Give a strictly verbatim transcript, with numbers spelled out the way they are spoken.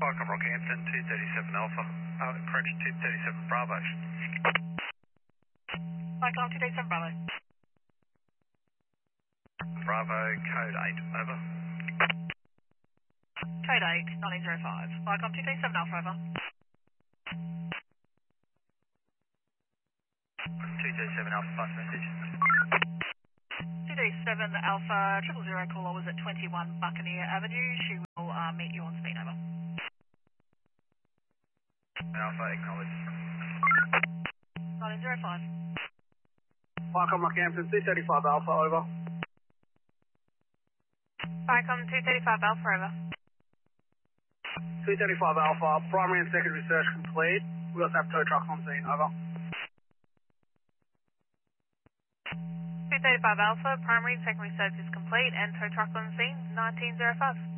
Welcome, Rockhampton, two thirty-seven Alpha. Uh, correction, two thirty-seven Bravo. Welcome, two thirty-seven Bravo. Bravo, code eight, over. Code eight, nineteen oh five. Welcome, two thirty-seven Alpha, over. two thirty-seven Alpha, bus message. two thirty-seven Alpha, triple zero caller was at twenty-one Buccaneer Avenue. She will uh, meet you on speed, over. Alpha, acknowledge. nineteen oh five. Welcome, Rockhampton, two thirty-five Alpha, over. Welcome, two thirty-five Alpha, over. two thirty-five Alpha, primary and secondary search complete. We also have tow trucks on scene, over. two thirty-five Alpha, primary and secondary search is complete and tow truck on scene, nineteen oh five.